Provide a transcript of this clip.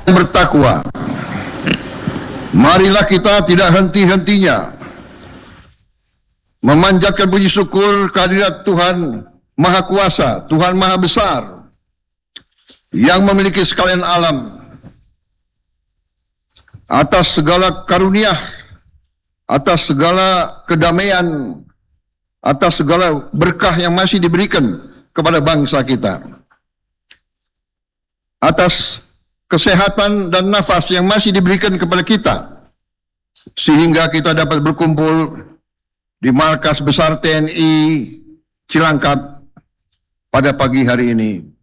bertakwa. Marilah kita tidak henti-hentinya memanjatkan puji syukur kehadirat Tuhan Maha Kuasa, Tuhan Maha Besar, yang memiliki sekalian alam, atas segala karunia, atas segala kedamaian, atas segala berkah yang masih diberikan kepada bangsa kita, atas kesehatan dan nafas yang masih diberikan kepada kita, sehingga kita dapat berkumpul di markas besar TNI Cilangkap pada pagi hari ini.